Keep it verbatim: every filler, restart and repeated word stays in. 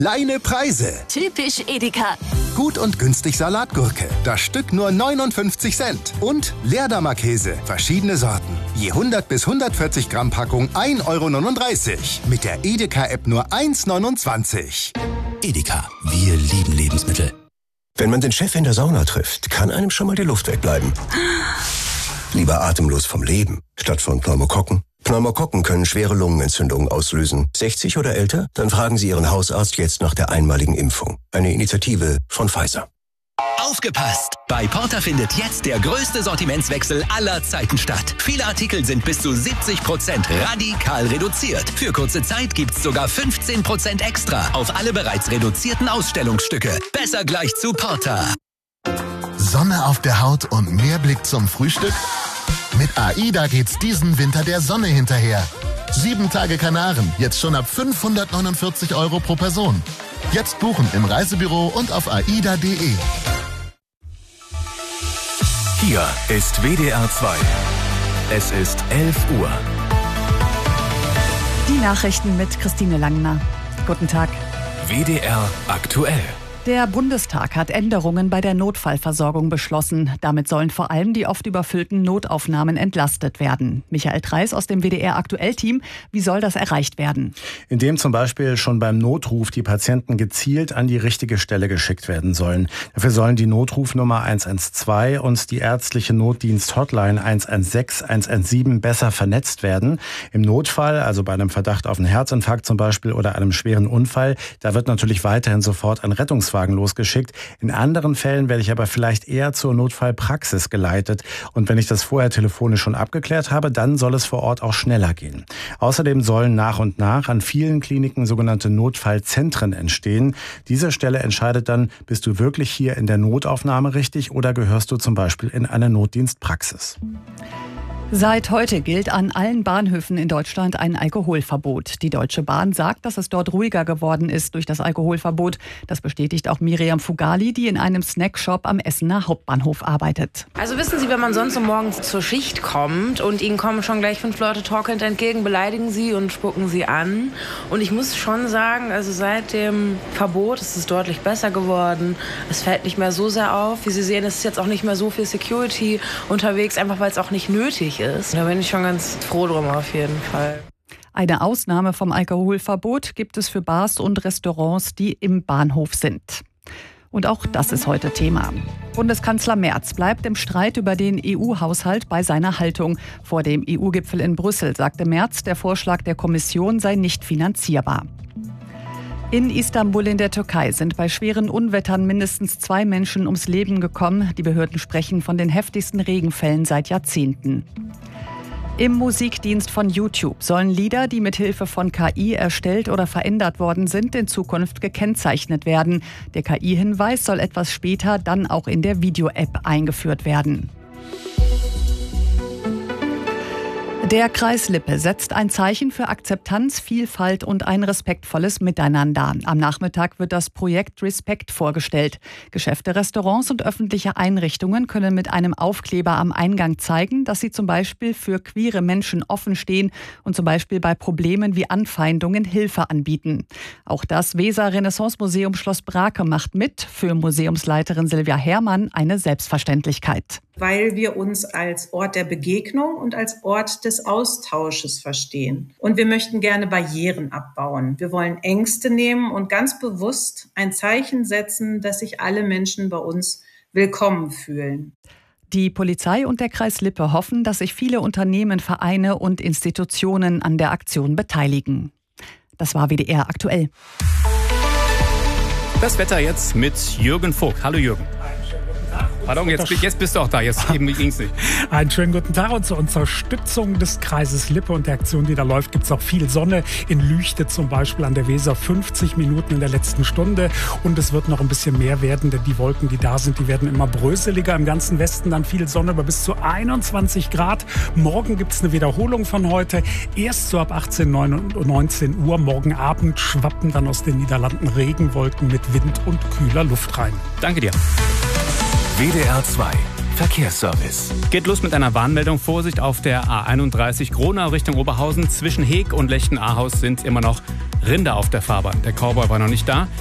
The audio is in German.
Kleine Preise. Typisch Edeka. Gut und günstig Salatgurke. Das Stück nur neunundfünfzig Cent. Und Leerdammer Käse. Verschiedene Sorten. Je hundert bis hundertvierzig Gramm Packung ein Euro neununddreißig. Mit der Edeka-App nur eins neunundzwanzig. Edeka. Wir lieben Lebensmittel. Wenn man den Chef in der Sauna trifft, kann einem schon mal die Luft wegbleiben. Lieber atemlos vom Leben, statt von Pneumokokken. Pneumokokken können schwere Lungenentzündungen auslösen. sechzig oder älter? Dann fragen Sie Ihren Hausarzt jetzt nach der einmaligen Impfung. Eine Initiative von Pfizer. Aufgepasst! Bei Porter findet jetzt der größte Sortimentswechsel aller Zeiten statt. Viele Artikel sind bis zu siebzig Prozent radikal reduziert. Für kurze Zeit gibt's sogar fünfzehn Prozent extra auf alle bereits reduzierten Ausstellungsstücke. Besser gleich zu Porter. Sonne auf der Haut und mehr Blick zum Frühstück? Mit AIDA geht's diesen Winter der Sonne hinterher. Sieben Tage Kanaren, jetzt schon ab fünfhundertneunundvierzig Euro pro Person. Jetzt buchen im Reisebüro und auf aida punkt de. Hier ist W D R zwei. Es ist elf Uhr. Die Nachrichten mit Christine Langner. Guten Tag. W D R aktuell. Der Bundestag hat Änderungen bei der Notfallversorgung beschlossen. Damit sollen vor allem die oft überfüllten Notaufnahmen entlastet werden. Michael Treis aus dem W D R-Aktuell-Team. Wie soll das erreicht werden? Indem zum Beispiel schon beim Notruf die Patienten gezielt an die richtige Stelle geschickt werden sollen. Dafür sollen die Notrufnummer eins eins zwei und die ärztliche Notdienst-Hotline eins eins sechs, eins eins sieben besser vernetzt werden. Im Notfall, also bei einem Verdacht auf einen Herzinfarkt zum Beispiel oder einem schweren Unfall, da wird natürlich weiterhin sofort ein Rettungswagen losgeschickt. In anderen Fällen werde ich aber vielleicht eher zur Notfallpraxis geleitet. Und wenn ich das vorher telefonisch schon abgeklärt habe, dann soll es vor Ort auch schneller gehen. Außerdem sollen nach und nach an vielen Kliniken sogenannte Notfallzentren entstehen. Diese Stelle entscheidet dann, bist du wirklich hier in der Notaufnahme richtig oder gehörst du zum Beispiel in eine Notdienstpraxis. Seit heute gilt an allen Bahnhöfen in Deutschland ein Alkoholverbot. Die Deutsche Bahn sagt, dass es dort ruhiger geworden ist durch das Alkoholverbot. Das bestätigt auch Miriam Fugali, die in einem Snackshop am Essener Hauptbahnhof arbeitet. Also wissen Sie, wenn man sonst um morgens zur Schicht kommt und Ihnen kommen schon gleich fünf Leute torkelnd entgegen, beleidigen Sie und spucken Sie an. Und ich muss schon sagen, also seit dem Verbot ist es deutlich besser geworden. Es fällt nicht mehr so sehr auf. Wie Sie sehen, es ist jetzt auch nicht mehr so viel Security unterwegs, einfach weil es auch nicht nötig ist. Ist. Da bin ich schon ganz froh drum auf jeden Fall. Eine Ausnahme vom Alkoholverbot gibt es für Bars und Restaurants, die im Bahnhof sind. Und auch das ist heute Thema. Bundeskanzler Merz bleibt im Streit über den E U-Haushalt bei seiner Haltung. Vor dem E U-Gipfel in Brüssel sagte Merz, der Vorschlag der Kommission sei nicht finanzierbar. In Istanbul in der Türkei sind bei schweren Unwettern mindestens zwei Menschen ums Leben gekommen. Die Behörden sprechen von den heftigsten Regenfällen seit Jahrzehnten. Im Musikdienst von YouTube sollen Lieder, die mit Hilfe von K I erstellt oder verändert worden sind, in Zukunft gekennzeichnet werden. Der K I-Hinweis soll etwas später dann auch in der Video-App eingeführt werden. Der Kreis Lippe setzt ein Zeichen für Akzeptanz, Vielfalt und ein respektvolles Miteinander. Am Nachmittag wird das Projekt Respekt vorgestellt. Geschäfte, Restaurants und öffentliche Einrichtungen können mit einem Aufkleber am Eingang zeigen, dass sie zum Beispiel für queere Menschen offen stehen und zum Beispiel bei Problemen wie Anfeindungen Hilfe anbieten. Auch das Weser-Renaissance-Museum Schloss Brake macht mit, für Museumsleiterin Silvia Herrmann eine Selbstverständlichkeit. Weil wir uns als Ort der Begegnung und als Ort des Austausches verstehen. Und wir möchten gerne Barrieren abbauen. Wir wollen Ängste nehmen und ganz bewusst ein Zeichen setzen, dass sich alle Menschen bei uns willkommen fühlen. Die Polizei und der Kreis Lippe hoffen, dass sich viele Unternehmen, Vereine und Institutionen an der Aktion beteiligen. Das war W D R aktuell. Das Wetter jetzt mit Jürgen Vogt. Hallo Jürgen. Pardon, jetzt, jetzt bist du auch da, jetzt eben ging's nicht. Einen schönen guten Tag und zur Unterstützung des Kreises Lippe und der Aktion, die da läuft, gibt es auch viel Sonne. In Lüchte zum Beispiel an der Weser fünfzig Minuten in der letzten Stunde und es wird noch ein bisschen mehr werden, denn die Wolken, die da sind, die werden immer bröseliger. Im ganzen Westen dann viel Sonne, aber bis zu einundzwanzig Grad. Morgen gibt es eine Wiederholung von heute, erst so ab achtzehn, neunzehn Uhr. Morgen Abend schwappen dann aus den Niederlanden Regenwolken mit Wind und kühler Luft rein. Danke dir. W D R zwei Verkehrsservice. Geht los mit einer Warnmeldung. Vorsicht auf der A einunddreißig Gronau Richtung Oberhausen. Zwischen Heeg und Lechten-Ahaus sind immer noch Rinder auf der Fahrbahn. Der Cowboy war noch nicht da.